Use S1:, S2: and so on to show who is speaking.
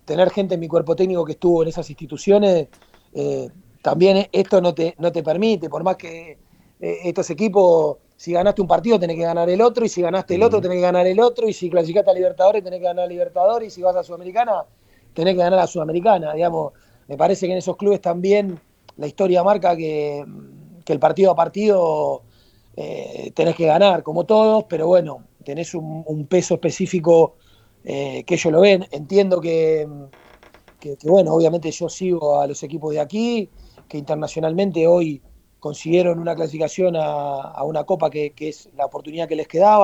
S1: tener gente en mi cuerpo técnico que estuvo en esas instituciones, también esto no te permite, por más que estos equipos, si ganaste un partido tenés que ganar el otro, y si ganaste el otro
S2: Ujú.
S1: tenés que ganar el otro, y si clasificaste a Libertadores tenés que ganar a Libertadores, y si vas a Sudamericana tenés que ganar a Sudamericana, digamos. Me parece que en esos clubes también la historia marca que el partido a partido tenés que ganar, como todos, pero bueno, tenés un peso específico que ellos lo ven. Entiendo bueno, obviamente yo sigo a los equipos de aquí, que internacionalmente hoy consiguieron una clasificación a una copa que es la oportunidad que les quedaba.